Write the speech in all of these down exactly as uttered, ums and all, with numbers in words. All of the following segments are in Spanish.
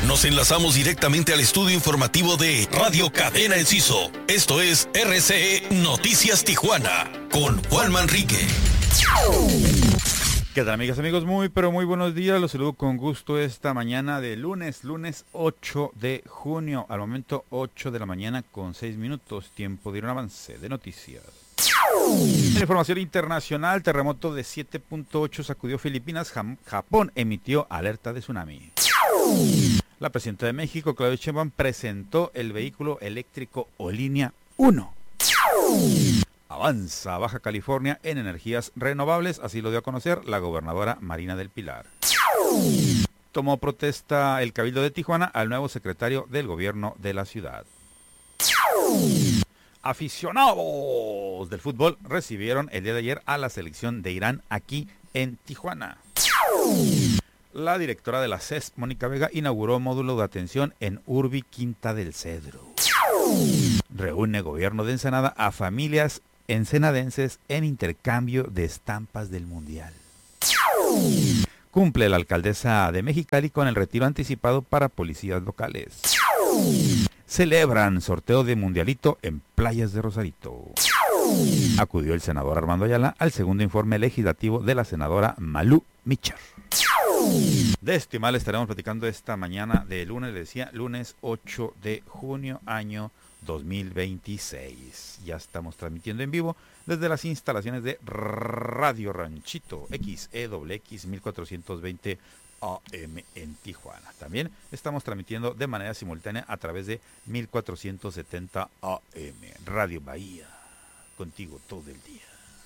Nos enlazamos directamente al estudio informativo de Radio Cadena Enciso. Esto es R C E Noticias Tijuana con Juan Manrique. ¿Qué tal, amigas, amigos? Muy, pero muy buenos días. Los saludo con gusto esta mañana de lunes, lunes ocho de junio. Al momento ocho de la mañana con seis minutos. Tiempo de ir a un avance de noticias. En información internacional, terremoto de siete punto ocho sacudió Filipinas. Japón emitió alerta de tsunami. La presidenta de México, Claudia Sheinbaum, presentó el vehículo eléctrico Olinea uno. Avanza Baja California en energías renovables, así lo dio a conocer la gobernadora Marina del Pilar. Tomó protesta el Cabildo de Tijuana al nuevo secretario del gobierno de la ciudad. Aficionados del fútbol recibieron el día de ayer a la selección de Irán aquí en Tijuana. La directora de la C E S, Mónica Vega, inauguró módulo de atención en Urbi Quinta del Cedro. Reúne gobierno de Ensenada a familias ensenadenses en intercambio de estampas del Mundial. Cumple la alcaldesa de Mexicali con el retiro anticipado para policías locales. Celebran sorteo de Mundialito en playas de Rosarito. Acudió el senador Armando Ayala al segundo informe legislativo de la senadora Malú Micher. De este y mal estaremos platicando esta mañana de lunes, le decía, lunes ocho de junio, año dos mil veintiséis. Ya estamos transmitiendo en vivo desde las instalaciones de Radio Ranchito X E W X mil cuatrocientos veinte A M en Tijuana. También estamos transmitiendo de manera simultánea a través de mil cuatrocientos setenta A M Radio Bahía, contigo todo el día.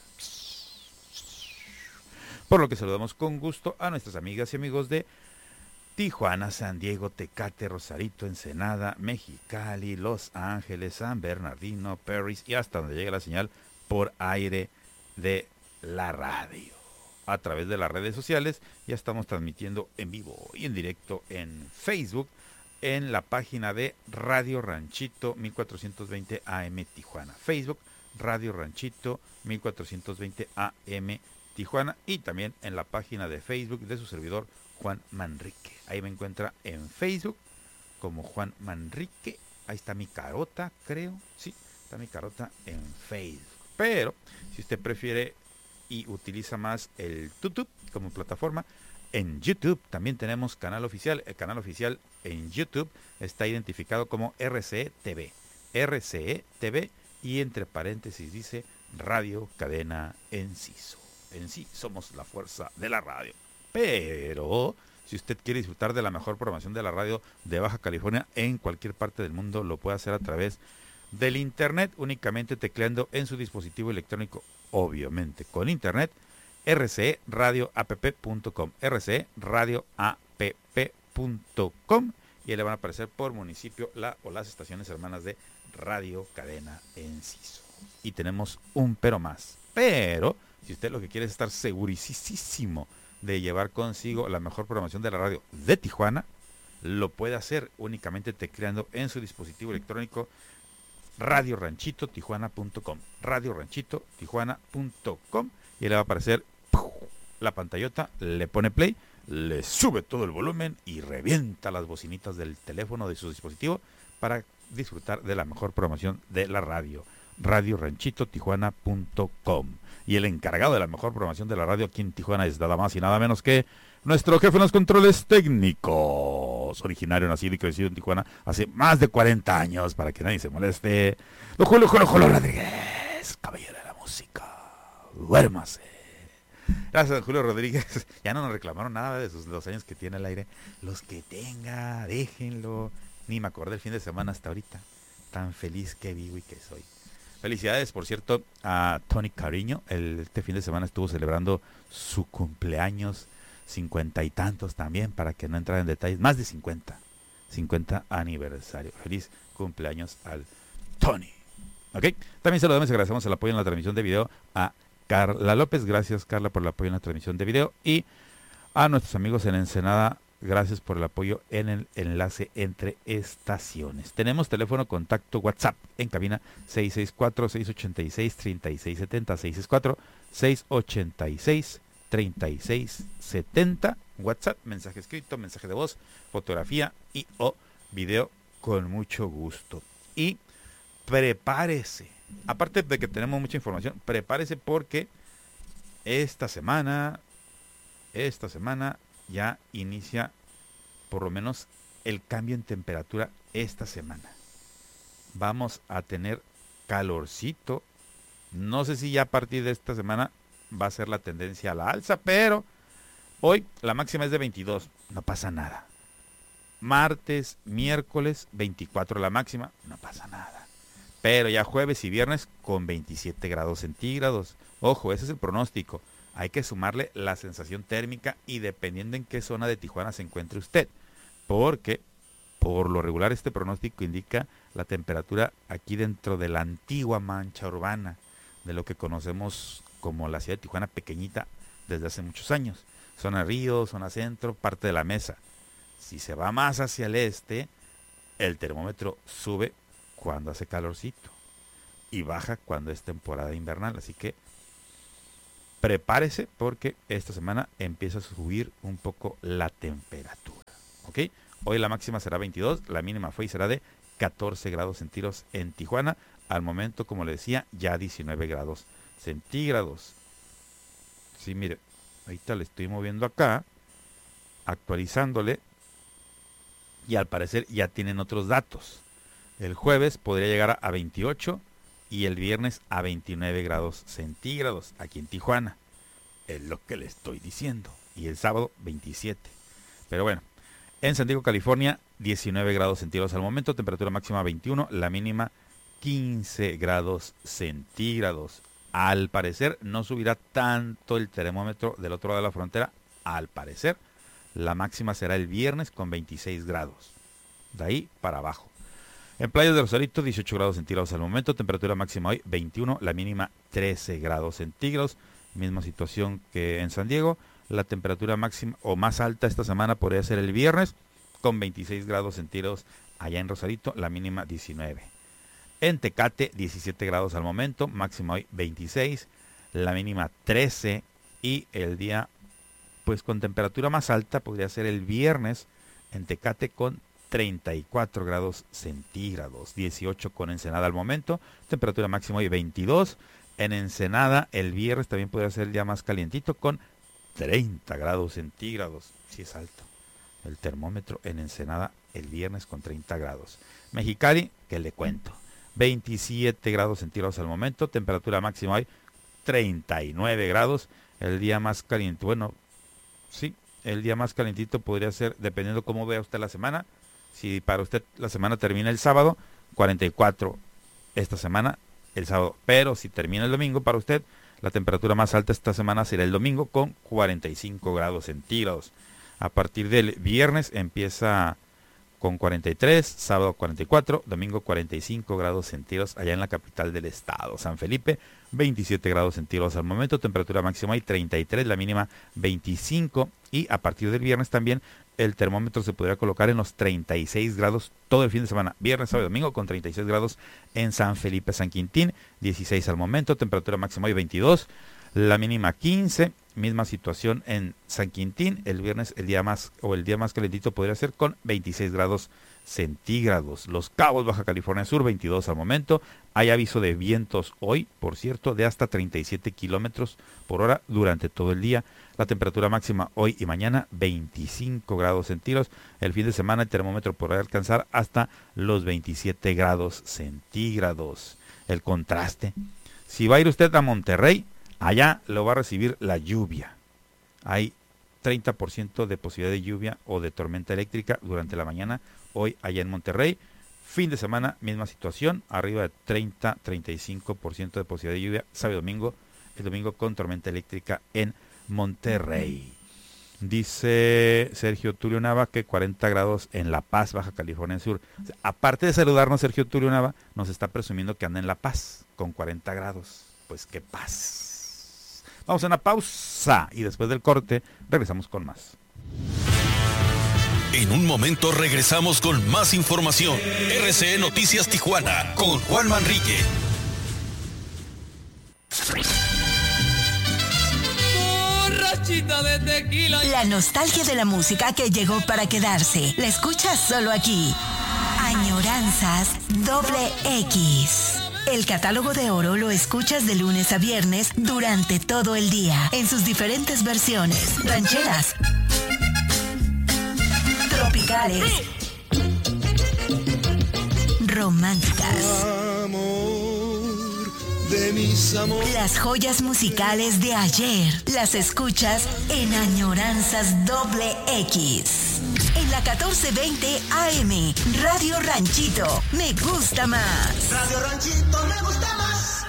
Por lo que saludamos con gusto a nuestras amigas y amigos de Tijuana, San Diego, Tecate, Rosarito, Ensenada, Mexicali, Los Ángeles, San Bernardino, Perris y hasta donde llega la señal por aire de la radio. A través de las redes sociales ya estamos transmitiendo en vivo y en directo en Facebook, en la página de Radio Ranchito mil cuatrocientos veinte A M Tijuana. Facebook, Radio Ranchito mil cuatrocientos veinte A M Tijuana, y también en la página de Facebook de su servidor Juan Manrique. Ahí me encuentra en Facebook como Juan Manrique. Ahí está mi carota, creo. Sí, está mi carota en Facebook. Pero si usted prefiere y utiliza más el YouTube como plataforma, en YouTube también tenemos canal oficial. El canal oficial en YouTube está identificado como R C E T V. R C E T V, y entre paréntesis dice Radio Cadena Enciso. En sí, somos la fuerza de la radio. Pero si usted quiere disfrutar de la mejor programación de la radio de Baja California en cualquier parte del mundo, lo puede hacer a través del internet, únicamente tecleando en su dispositivo electrónico, obviamente con internet, r c e radio app punto com, r c e radio app punto com, y ahí le van a aparecer por municipio la o las estaciones hermanas de Radio Cadena Enciso. Y tenemos un pero más. Pero si usted lo que quiere es estar segurísimo de llevar consigo la mejor programación de la radio de Tijuana, lo puede hacer únicamente tecleando en su dispositivo electrónico radio ranchito tijuana punto com, radio ranchito tijuana punto com, y le va a aparecer la pantallota, le pone play, le sube todo el volumen y revienta las bocinitas del teléfono de su dispositivo para disfrutar de la mejor programación de la radio, radio ranchito tijuana punto com. Y el encargado de la mejor programación de la radio aquí en Tijuana es nada más y nada menos que nuestro jefe en los controles técnicos, originario, nacido y crecido en Tijuana hace más de cuarenta años, para que nadie se moleste, don Julio Julio Julio Rodríguez, caballero de la música. Duérmase. Gracias, don Julio Rodríguez. Ya no nos reclamaron nada de sus dos años que tiene al aire. Los que tenga, déjenlo. Ni me acordé el fin de semana hasta ahorita. Tan feliz que vivo y que soy. Felicidades, por cierto, a Tony Cariño. El, este fin de semana estuvo celebrando su cumpleaños, cincuenta y tantos también, para que no entrara en detalles. Más de cincuenta. cincuenta aniversario. Feliz cumpleaños al Tony. ¿Ok? También saludamos y agradecemos el apoyo en la transmisión de video a Carla López. Gracias, Carla, por el apoyo en la transmisión de video. Y a nuestros amigos en Ensenada, gracias por el apoyo en el enlace entre estaciones. Tenemos teléfono contacto WhatsApp en cabina seis seis cuatro, seis ocho seis, tres seis siete cero, seis seis cuatro, seis ocho seis, tres seis siete cero, WhatsApp, mensaje escrito, mensaje de voz, fotografía y o video con mucho gusto. Y prepárese, aparte de que tenemos mucha información, prepárese porque esta semana, esta semana ya inicia por lo menos el cambio en temperatura esta semana. Vamos a tener calorcito. No sé si ya a partir de esta semana va a ser la tendencia a la alza, pero hoy la máxima es de veintidós, no pasa nada. Martes, miércoles, veinticuatro la máxima, no pasa nada. Pero ya jueves y viernes con veintisiete grados centígrados. Ojo, ese es el pronóstico. Hay que sumarle la sensación térmica y dependiendo en qué zona de Tijuana se encuentre usted. Porque por lo regular este pronóstico indica la temperatura aquí dentro de la antigua mancha urbana, de lo que conocemos como la ciudad de Tijuana pequeñita desde hace muchos años. Zona Río, zona centro, parte de la mesa. Si se va más hacia el este, el termómetro sube cuando hace calorcito y baja cuando es temporada invernal. Así que prepárese porque esta semana empieza a subir un poco la temperatura. ¿Ok? Hoy la máxima será veintidós, la mínima fue y será de catorce grados centígrados en Tijuana. Al momento, como le decía, ya diecinueve grados centígrados. Sí, mire, ahorita le estoy moviendo acá, actualizándole, y al parecer ya tienen otros datos. El jueves podría llegar a veintiocho y el viernes a veintinueve grados centígrados aquí en Tijuana. Es lo que le estoy diciendo. Y el sábado veintisiete. Pero bueno, en San Diego, California, diecinueve grados centígrados al momento, temperatura máxima veintiuno, la mínima quince grados centígrados. Al parecer no subirá tanto el termómetro del otro lado de la frontera, al parecer. La máxima será el viernes con veintiséis grados. De ahí para abajo. En Playas de Rosarito, dieciocho grados centígrados al momento, temperatura máxima hoy veintiuno, la mínima trece grados centígrados. Misma situación que en San Diego. La temperatura máxima o más alta esta semana podría ser el viernes con veintiséis grados centígrados allá en Rosarito, la mínima diecinueve. En Tecate, diecisiete grados al momento, máxima hoy veintiséis, la mínima trece y el día pues con temperatura más alta podría ser el viernes en Tecate con treinta y cuatro grados centígrados, dieciocho con Ensenada al momento, temperatura máxima hoy veintidós. En Ensenada el viernes también podría ser el día más calientito con treinta grados centígrados, sí es alto. El termómetro en Ensenada el viernes con treinta grados. Mexicali, que le cuento, veintisiete grados centígrados al momento, temperatura máxima hoy treinta y nueve grados, el día más caliente, bueno, sí, el día más calientito podría ser, dependiendo cómo vea usted la semana, si para usted la semana termina el sábado, cuarenta y cuatro esta semana, el sábado, pero si termina el domingo para usted, la temperatura más alta esta semana será el domingo con cuarenta y cinco grados centígrados. A partir del viernes empieza con cuarenta y tres, sábado cuarenta y cuatro, domingo cuarenta y cinco grados centígrados allá en la capital del estado, San Felipe, veintisiete grados centígrados al momento, temperatura máxima y treinta y tres, la mínima veinticinco y a partir del viernes también el termómetro se podría colocar en los treinta y seis grados todo el fin de semana, viernes, sábado y domingo con treinta y seis grados en San Felipe, San Quintín, dieciséis al momento, temperatura máxima y veintidós, la mínima quince, misma situación en San Quintín, el viernes el día más o el día más calentito podría ser con veintiséis grados centígrados. Los Cabos, Baja California Sur, veintidós al momento. Hay aviso de vientos hoy, por cierto, de hasta treinta y siete kilómetros por hora durante todo el día. La temperatura máxima hoy y mañana, veinticinco grados centígrados. El fin de semana el termómetro podrá alcanzar hasta los veintisiete grados centígrados. El contraste. Si va a ir usted a Monterrey, allá lo va a recibir la lluvia. Hay treinta por ciento de posibilidad de lluvia o de tormenta eléctrica durante la mañana, hoy allá en Monterrey. Fin de semana, misma situación, arriba de treinta a treinta y cinco por ciento de posibilidad de lluvia, sábado y domingo, el domingo con tormenta eléctrica en Monterrey. Dice Sergio Tulio Nava que cuarenta grados en La Paz, Baja California Sur. O sea, aparte de saludarnos, Sergio Tulio Nava nos está presumiendo que anda en La Paz con cuarenta grados. Pues qué paz. Vamos a una pausa y después del corte regresamos con más. En un momento regresamos con más información. R C E Noticias Tijuana con Juan Manrique. Borrachita de tequila. La nostalgia de la música que llegó para quedarse. La escuchas solo aquí. Añoranzas doble X. El catálogo de oro lo escuchas de lunes a viernes durante todo el día, en sus diferentes versiones. Rancheras, tropicales, románticas. Amor de mis amores. Las joyas musicales de ayer las escuchas en Añoranzas doble X. En la catorce veinte A M, Radio Ranchito, me gusta más. Radio Ranchito, me gusta más.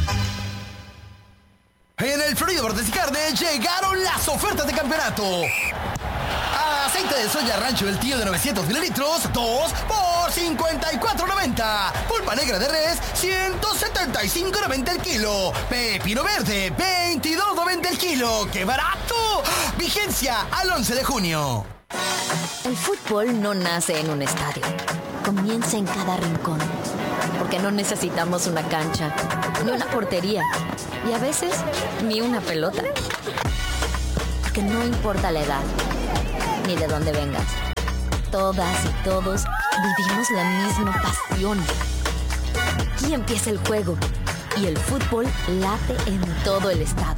En el Florido Bordes y Carne llegaron las ofertas de campeonato. Aceite de soya Rancho del Tío de novecientos mililitros, dos por cincuenta y cuatro noventa. Pulpa negra de res, ciento setenta y cinco noventa el kilo. Pepino verde, veintidós noventa el kilo. ¡Qué barato! Vigencia al once de junio. El fútbol no nace en un estadio. Comienza en cada rincón. Porque no necesitamos una cancha, ni una portería, y a veces ni una pelota. Porque no importa la edad, ni de dónde vengas. Todas y todos vivimos la misma pasión. Aquí empieza el juego, y el fútbol late en todo el estado.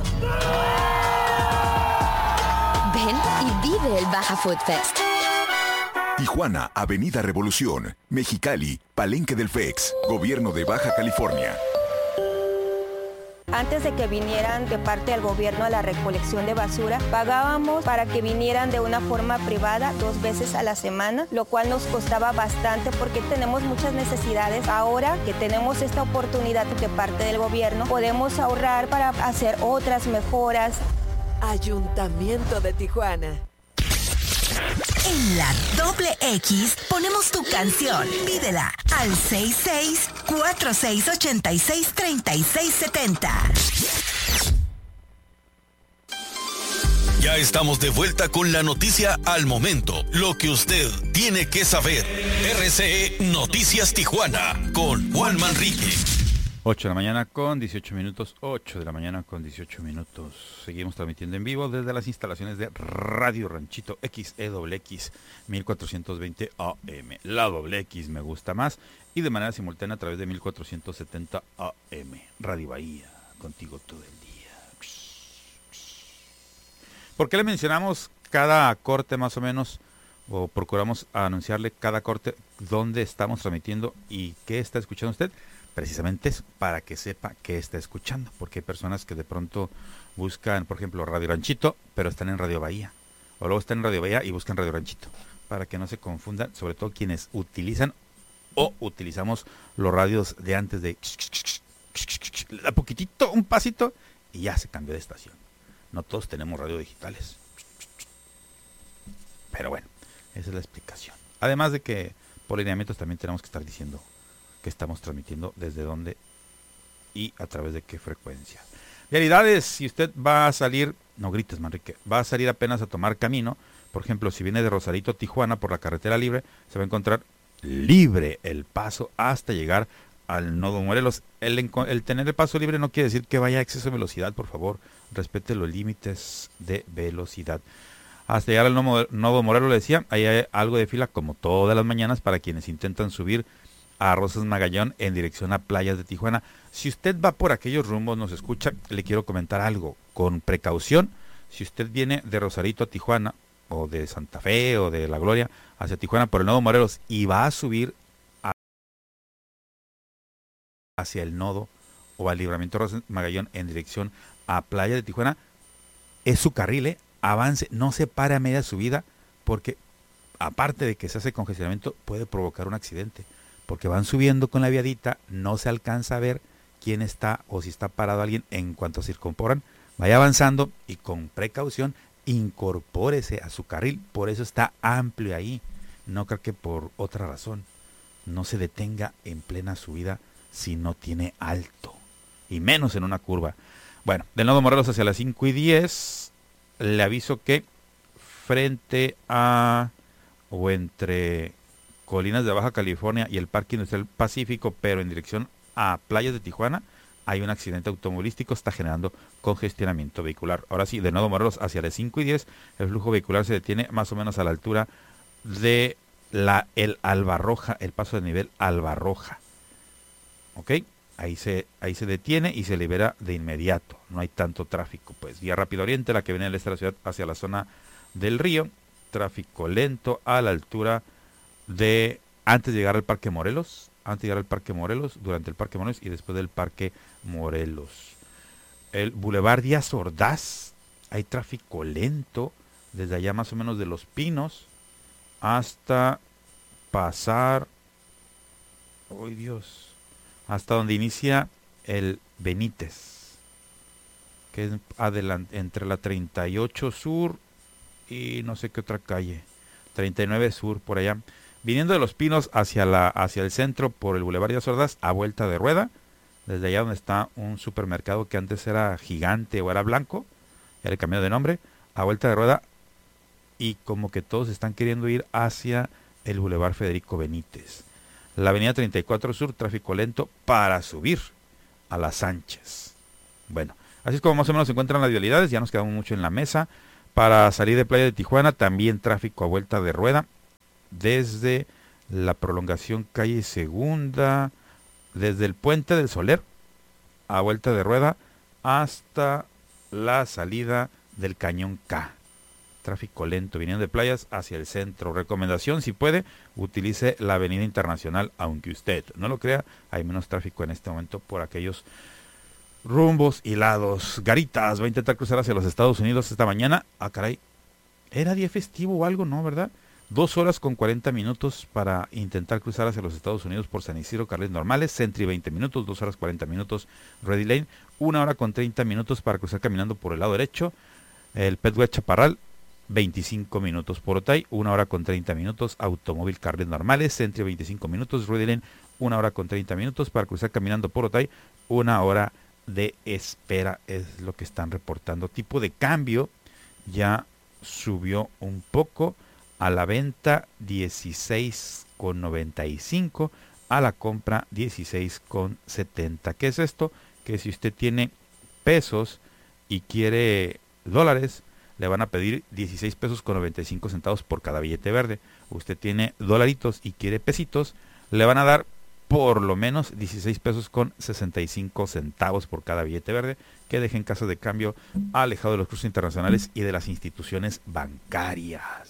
Ven y vive el Baja Food Fest. Tijuana, Avenida Revolución, Mexicali, Palenque del F E X, Gobierno de Baja California. Antes de que vinieran de parte del gobierno a la recolección de basura, pagábamos para que vinieran de una forma privada dos veces a la semana, lo cual nos costaba bastante porque tenemos muchas necesidades. Ahora que tenemos esta oportunidad de parte del gobierno, podemos ahorrar para hacer otras mejoras. Ayuntamiento de Tijuana. En la doble X ponemos tu canción. Pídela al seis seis cuatro seis ocho seis tres seis siete cero. Ya estamos de vuelta con la noticia al momento. Lo que usted tiene que saber. R C E Noticias Tijuana con Juan Manrique. ocho de la mañana con dieciocho minutos, ocho de la mañana con dieciocho minutos. Seguimos transmitiendo en vivo desde las instalaciones de Radio Ranchito X E W X mil cuatrocientos veinte A M. La doble X me gusta más y de manera simultánea a través de mil cuatrocientos setenta A M. Radio Bahía, contigo todo el día. ¿Por qué le mencionamos cada corte más o menos? O procuramos anunciarle cada corte dónde estamos transmitiendo y qué está escuchando usted. Precisamente es para que sepa qué está escuchando, porque hay personas que de pronto buscan, por ejemplo, Radio Ranchito, pero están en Radio Bahía, o luego están en Radio Bahía y buscan Radio Ranchito, para que no se confundan, sobre todo quienes utilizan o utilizamos los radios de antes de a poquitito, un pasito, y ya se cambió de estación. No todos tenemos radio digitales. Pero bueno, esa es la explicación. Además de que por lineamientos también tenemos que estar diciendo que estamos transmitiendo desde dónde y a través de qué frecuencia. Realidades, si usted va a salir, no grites Manrique, va a salir apenas a tomar camino, por ejemplo, si viene de Rosarito a Tijuana por la carretera libre, se va a encontrar libre el paso hasta llegar al Nodo Morelos. El, el tener el paso libre no quiere decir que vaya a exceso de velocidad, por favor, respete los límites de velocidad. Hasta llegar al Nodo Morelos, le decía, ahí hay algo de fila como todas las mañanas para quienes intentan subir a Rosas Magallón en dirección a Playas de Tijuana. Si usted va por aquellos rumbos, nos escucha, le quiero comentar algo, con precaución. Si usted viene de Rosarito a Tijuana, o de Santa Fe, o de La Gloria, hacia Tijuana por el Nodo Morelos, y va a subir a, hacia el Nodo, o al Libramiento Rosas Magallón en dirección a Playa de Tijuana, es su carril, ¿eh? Avance, no se pare a media subida, porque aparte de que se hace congestionamiento, puede provocar un accidente. Porque van subiendo con la viadita, no se alcanza a ver quién está o si está parado alguien en cuanto circunpolan. Vaya avanzando y con precaución incorpórese a su carril. Por eso está amplio ahí. No creo que por otra razón. No se detenga en plena subida si no tiene alto. Y menos en una curva. Bueno, del Nodo Morelos hacia las cinco y diez. Le aviso que frente a o entre Colinas de Baja California y el Parque Industrial Pacífico, pero en dirección a Playas de Tijuana, hay un accidente automovilístico, está generando congestionamiento vehicular. Ahora sí, de Nuevo Morelos hacia las cinco y diez, el flujo vehicular se detiene más o menos a la altura de la el Albarroja, el paso de nivel Albarroja. ¿Ok? Ahí se, ahí se detiene y se libera de inmediato. No hay tanto tráfico. Pues vía Rápido Oriente, la que viene del este de la ciudad hacia la zona del río. Tráfico lento a la altura de, antes de llegar al Parque Morelos, antes de llegar al Parque Morelos, durante el Parque Morelos y después del Parque Morelos. El Boulevard Díaz Ordaz, hay tráfico lento desde allá más o menos de Los Pinos hasta pasar, ¡ay Dios!, hasta donde inicia el Benítez, que es adelante, entre la treinta y ocho Sur y no sé qué otra calle, treinta y nueve Sur, por allá. Viniendo de Los Pinos hacia, la, hacia el centro por el Boulevard Díaz Ordaz, a vuelta de rueda, desde allá donde está un supermercado que antes era Gigante o era Blanco, ya le cambió de nombre, a vuelta de rueda, y como que todos están queriendo ir hacia el Boulevard Federico Benítez. La avenida treinta y cuatro Sur, tráfico lento para subir a Las Sánchez. Bueno, así es como más o menos se encuentran las vialidades, ya nos quedamos mucho en la mesa. Para salir de Playa de Tijuana, también tráfico a vuelta de rueda, desde la prolongación calle Segunda, desde el Puente del Soler, a vuelta de rueda, hasta la salida del Cañón K. Tráfico lento, viniendo de playas hacia el centro. Recomendación, si puede, utilice la avenida Internacional, aunque usted no lo crea, hay menos tráfico en este momento por aquellos rumbos y lados. Garitas va a intentar cruzar hacia los Estados Unidos esta mañana. Ah, caray, ¿era día festivo o algo, no, verdad? Dos horas con cuarenta minutos para intentar cruzar hacia los Estados Unidos por San Isidro, carriles normales. Sentry veinte minutos, dos horas cuarenta minutos. Ready Lane, una hora con treinta minutos para cruzar caminando por el lado derecho. El Petway Chaparral, veinticinco minutos. Por Otay, una hora con treinta minutos. Automóvil, carriles normales. Sentry veinticinco minutos. Ready Lane, una hora con treinta minutos para cruzar caminando por Otay. Una hora de espera es lo que están reportando. Tipo de cambio ya subió un poco. A la venta dieciséis con noventa y cinco, a la compra dieciséis con setenta. ¿Qué es esto? Que si usted tiene pesos y quiere dólares, le van a pedir dieciséis pesos con noventa y cinco centavos por cada billete verde. Usted tiene dolaritos y quiere pesitos, le van a dar por lo menos dieciséis pesos con sesenta y cinco centavos por cada billete verde, que deje en casa de cambio alejado de los cruces internacionales y de las instituciones bancarias.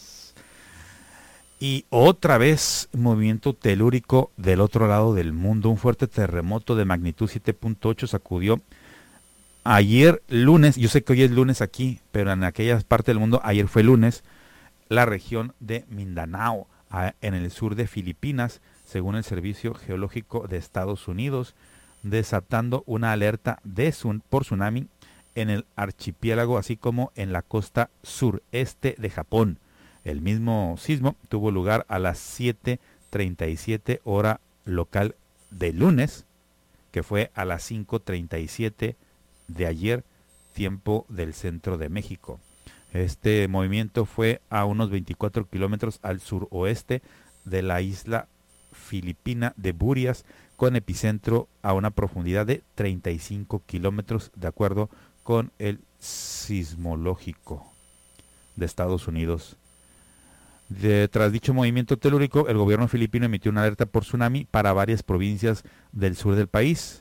Y otra vez movimiento telúrico del otro lado del mundo. Un fuerte terremoto de magnitud siete punto ocho sacudió ayer lunes, yo sé que hoy es lunes aquí, pero en aquellas partes del mundo ayer fue lunes, la región de Mindanao, en el sur de Filipinas, según el Servicio Geológico de Estados Unidos, desatando una alerta de tsun- por tsunami en el archipiélago, así como en la costa sureste de Japón. El mismo sismo tuvo lugar a las siete treinta y siete hora local de lunes, que fue a las cinco treinta y siete de ayer, tiempo del centro de México. Este movimiento fue a unos veinticuatro kilómetros al suroeste de la isla filipina de Burias, con epicentro a una profundidad de treinta y cinco kilómetros, de acuerdo con el sismológico de Estados Unidos. De, tras dicho movimiento telúrico, el gobierno filipino emitió una alerta por tsunami para varias provincias del sur del país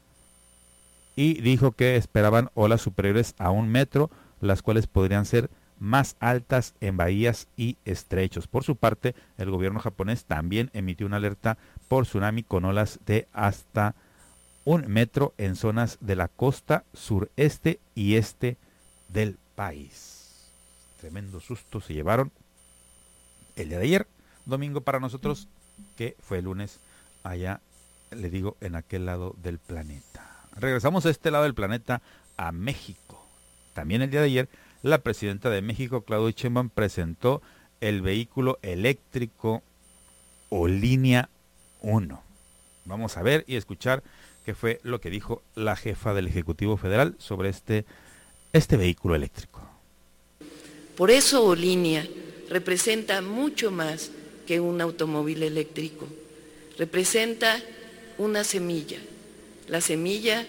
y dijo que esperaban olas superiores a un metro, las cuales podrían ser más altas en bahías y estrechos. Por su parte, el gobierno japonés también emitió una alerta por tsunami con olas de hasta un metro en zonas de la costa sureste y este del país. Tremendo susto se llevaron el día de ayer, domingo para nosotros, que fue lunes allá, le digo, en aquel lado del planeta. Regresamos a este lado del planeta, a México. También el día de ayer, la presidenta de México, Claudia Sheinbaum, presentó el vehículo eléctrico o línea uno. Vamos a ver y escuchar qué fue lo que dijo la jefa del Ejecutivo Federal sobre este, este vehículo eléctrico. Por eso Olínea representa mucho más que un automóvil eléctrico. Representa una semilla, la semilla de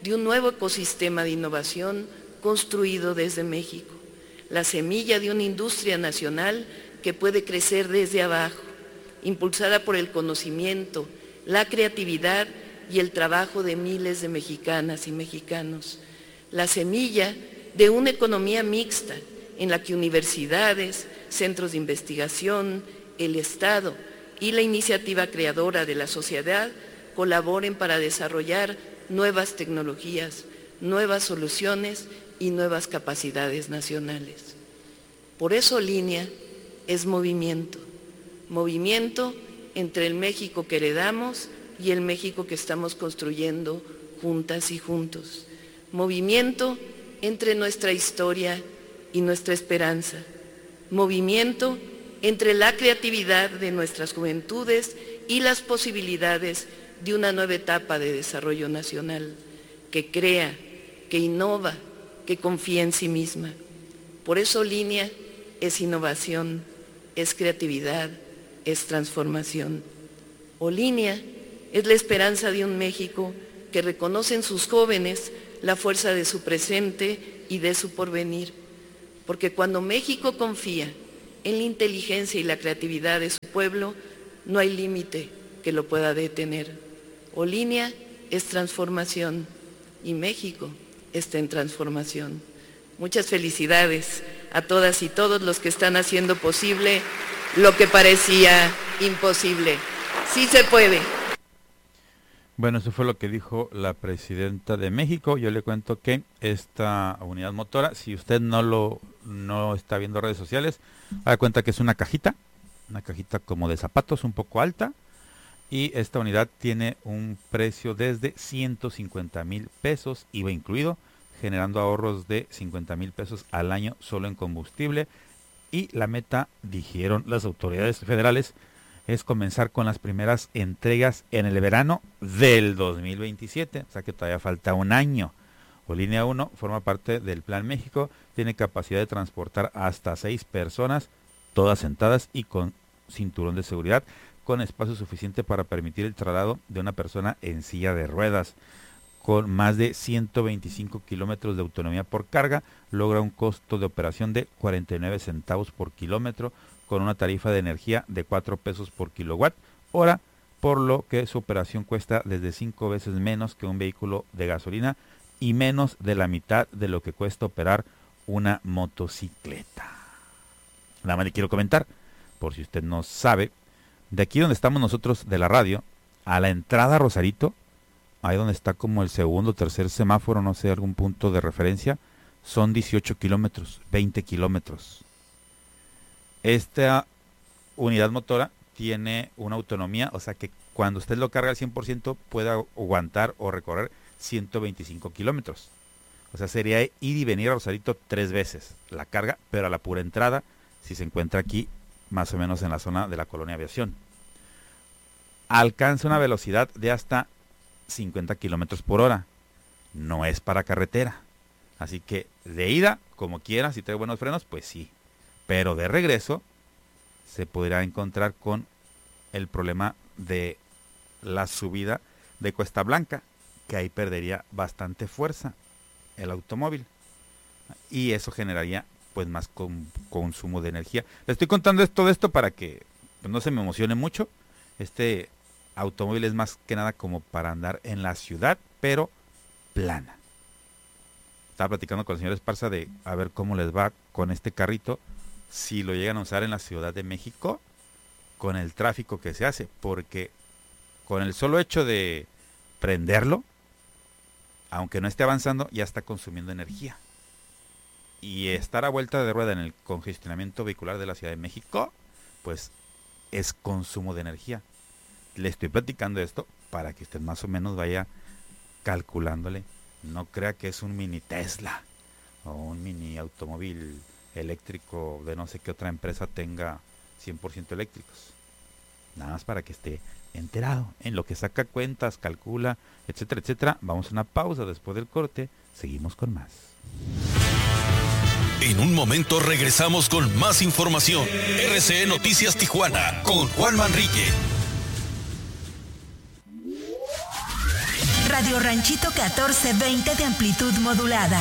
de un nuevo ecosistema de innovación construido desde México, la semilla de una industria nacional que puede crecer desde abajo, impulsada por el conocimiento, la creatividad y el trabajo de miles de mexicanas y mexicanos, la semilla de una economía mixta en la que universidades, centros de investigación, el Estado y la iniciativa creadora de la sociedad colaboren para desarrollar nuevas tecnologías, nuevas soluciones y nuevas capacidades nacionales. Por eso Línea es movimiento, movimiento entre el México que heredamos y el México que estamos construyendo juntas y juntos, movimiento entre nuestra historia y nuestra esperanza, movimiento entre la creatividad de nuestras juventudes y las posibilidades de una nueva etapa de desarrollo nacional, que crea, que innova, que confía en sí misma. Por eso Línea es innovación, es creatividad, es transformación. O Línea es la esperanza de un México que reconoce en sus jóvenes la fuerza de su presente y de su porvenir. Porque cuando México confía en la inteligencia y la creatividad de su pueblo, no hay límite que lo pueda detener. O Línea es transformación y México está en transformación. Muchas felicidades a todas y todos los que están haciendo posible lo que parecía imposible. Sí se puede. Bueno, eso fue lo que dijo la presidenta de México. Yo le cuento que esta unidad motora, si usted no lo no está viendo redes sociales, haga cuenta que es una cajita, una cajita como de zapatos, un poco alta, y esta unidad tiene un precio desde ciento cincuenta mil pesos, I V A incluido, generando ahorros de cincuenta mil pesos al año solo en combustible. Y la meta, dijeron las autoridades federales, es comenzar con las primeras entregas en el verano del dos mil veintisiete, o sea que todavía falta un año. O Línea uno forma parte del Plan México, tiene capacidad de transportar hasta seis personas, todas sentadas y con cinturón de seguridad, con espacio suficiente para permitir el traslado de una persona en silla de ruedas. Con más de ciento veinticinco kilómetros de autonomía por carga, logra un costo de operación de cuarenta y nueve centavos por kilómetro, con una tarifa de energía de cuatro pesos por kilowatt hora, por lo que su operación cuesta desde cinco veces menos que un vehículo de gasolina y menos de la mitad de lo que cuesta operar una motocicleta. Nada más le quiero comentar, por si usted no sabe, de aquí donde estamos nosotros de la radio, a la entrada a Rosarito, ahí donde está como el segundo o tercer semáforo, no sé, algún punto de referencia, son dieciocho kilómetros, veinte kilómetros. Esta unidad motora tiene una autonomía, o sea que cuando usted lo carga al cien por ciento puede aguantar o recorrer ciento veinticinco kilómetros. O sea, sería ir y venir a Rosarito tres veces la carga, pero a la pura entrada, si se encuentra aquí, más o menos en la zona de la Colonia Aviación. Alcanza una velocidad de hasta cincuenta kilómetros por hora. No es para carretera. Así que de ida, como quiera, si trae buenos frenos, pues sí. Pero de regreso se podrá encontrar con el problema de la subida de Cuesta Blanca, que ahí perdería bastante fuerza el automóvil. Y eso generaría pues más con, consumo de energía. Le estoy contando esto de esto para que pues, no se me emocione mucho. Este automóvil es más que nada como para andar en la ciudad, pero plana. Estaba platicando con el señor Esparza de a ver cómo les va con este carrito, si lo llegan a usar en la Ciudad de México, con el tráfico que se hace, porque con el solo hecho de prenderlo, aunque no esté avanzando, ya está consumiendo energía. Y estar a vuelta de rueda en el congestionamiento vehicular de la Ciudad de México, pues es consumo de energía. Le estoy platicando esto para que usted más o menos vaya calculándole. No crea que es un mini Tesla o un mini automóvil eléctrico de no sé qué otra empresa tenga cien por ciento eléctricos. Nada más para que esté enterado en lo que saca cuentas, calcula, etcétera, etcétera. Vamos a una pausa después del corte. Seguimos con más. En un momento regresamos con más información. R C E Noticias Tijuana con Juan Manrique. Radio Ranchito catorce veinte de amplitud modulada.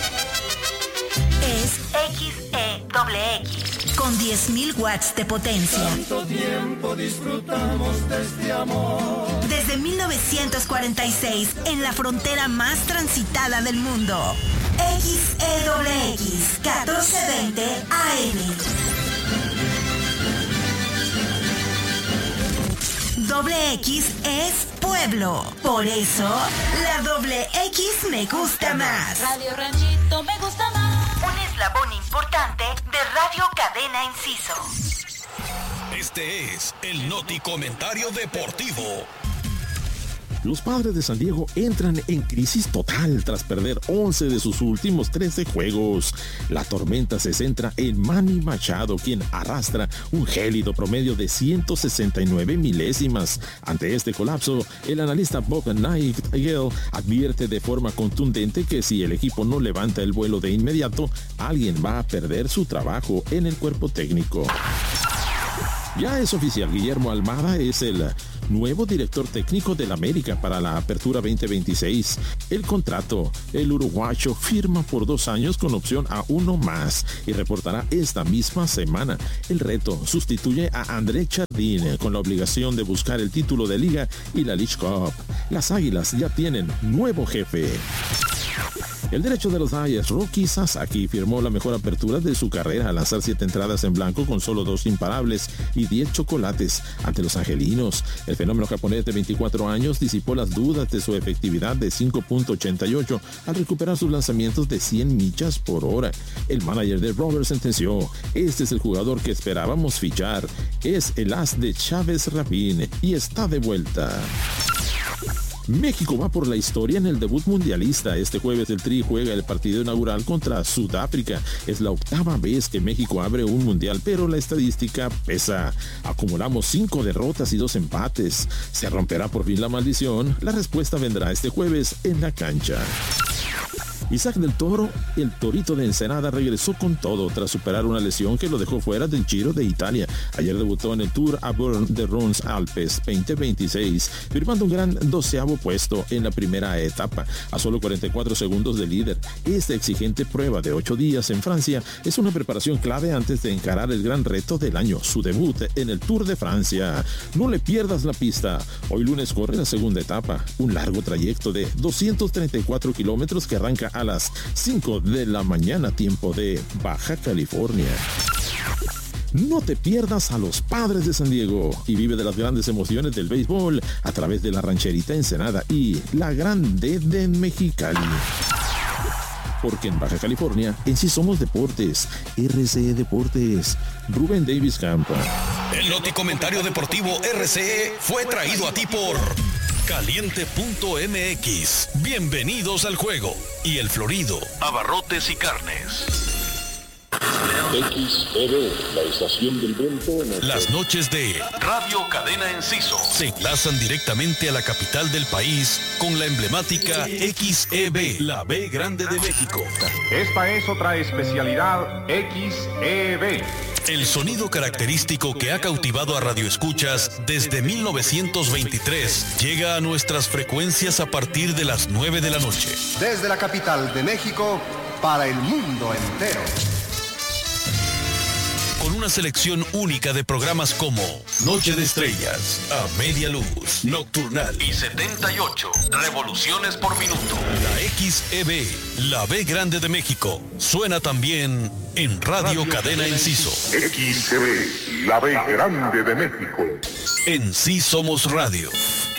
Es X E X con diez mil watts de potencia. Tanto tiempo disfrutamos de este amor. Desde mil novecientos cuarenta y seis, en la frontera más transitada del mundo. X E X catorce veinte A M. Doble X es pueblo. Por eso, la doble X me gusta más. Radio Ranchito me gusta más. Un eslabón importante de Radio Cadena Inciso. Este es el Noti Comentario Deportivo. Los Padres de San Diego entran en crisis total tras perder once de sus últimos trece juegos. La tormenta se centra en Manny Machado, quien arrastra un gélido promedio de ciento sesenta y nueve milésimas. Ante este colapso, el analista Bob Nightingale advierte de forma contundente que si el equipo no levanta el vuelo de inmediato, alguien va a perder su trabajo en el cuerpo técnico. Ya es oficial, Guillermo Almada es el nuevo director técnico del América para la Apertura veinte veintiséis. El contrato, el uruguayo firma por dos años con opción a uno más y reportará esta misma semana. El reto sustituye a André Chardin con la obligación de buscar el título de Liga y la League Cup. Las Águilas ya tienen nuevo jefe. El derecho de los Dodgers, Roki Sasaki, firmó la mejor apertura de su carrera al lanzar siete entradas en blanco con solo dos imparables y diez chocolates ante los angelinos. El fenómeno japonés de veinticuatro años disipó las dudas de su efectividad de cinco punto ochenta y ocho al recuperar sus lanzamientos de cien millas por hora. El manager de Roberts sentenció: este es el jugador que esperábamos fichar. Es el as de Chávez Rapín y está de vuelta. México va por la historia en el debut mundialista. Este jueves el Tri juega el partido inaugural contra Sudáfrica. Es la octava vez que México abre un mundial, pero la estadística pesa. Acumulamos cinco derrotas y dos empates. ¿Se romperá por fin la maldición? La respuesta vendrá este jueves en la cancha. Isaac del Toro, el torito de Ensenada, regresó con todo tras superar una lesión que lo dejó fuera del Giro de Italia. Ayer debutó en el Tour Aburn de Rons Alpes veinte veintiséis, firmando un gran doceavo puesto en la primera etapa, a solo cuarenta y cuatro segundos del líder. Esta exigente prueba de ocho días en Francia es una preparación clave antes de encarar el gran reto del año, su debut en el Tour de Francia. No le pierdas la pista. Hoy lunes corre la segunda etapa, un largo trayecto de doscientos treinta y cuatro kilómetros que arranca a las cinco de la mañana, tiempo de Baja California. No te pierdas a los Padres de San Diego y vive de las grandes emociones del béisbol a través de la Rancherita Ensenada y la Grande de Mexicali. Porque en Baja California, en sí somos deportes. R C E Deportes. Rubén Davis Campa. El Noti Comentario Deportivo R C E fue traído a ti por Caliente punto M X. Bienvenidos al juego. Y El Florido, abarrotes y carnes. X E B, la estación del viento. Las noches de Radio Cadena Enciso se enlazan directamente a la capital del país con la emblemática X E B, la B grande de México. Esta es otra especialidad X E B. El sonido característico que ha cautivado a radioescuchas desde mil novecientos veintitrés llega a nuestras frecuencias a partir de las nueve de la noche. Desde la capital de México para el mundo entero. Con una selección única de programas como Noche de Estrellas, A Media Luz, Nocturnal y setenta y ocho Revoluciones por Minuto. La X E B, la B grande de México, suena también en Radio, Radio Cadena Enciso. X E B, la B grande de México. En Sí Somos Radio.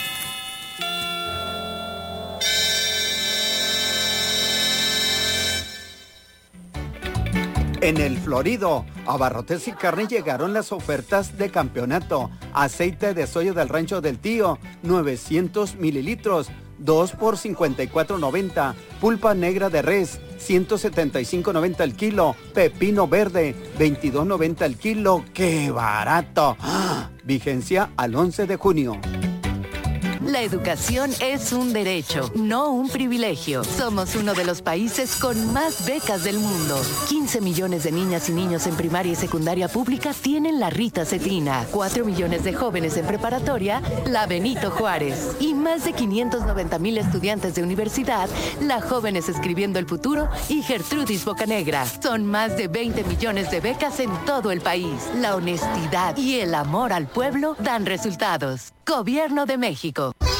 En el Florido, abarrotes y carne llegaron las ofertas de campeonato. Aceite de soya del Rancho del Tío, novecientos mililitros, dos por cincuenta y cuatro noventa. Pulpa negra de res, ciento setenta y cinco noventa el kilo. Pepino verde, veintidós noventa el kilo. ¡Qué barato! ¡Ah! Vigencia al once de junio. La educación es un derecho, no un privilegio. Somos uno de los países con más becas del mundo. quince millones de niñas y niños en primaria y secundaria pública tienen la Rita Cetina. cuatro millones de jóvenes en preparatoria, la Benito Juárez. Y más de quinientos noventa mil estudiantes de universidad, la Jóvenes Escribiendo el Futuro y Gertrudis Bocanegra. Son más de veinte millones de becas en todo el país. La honestidad y el amor al pueblo dan resultados. Gobierno de México.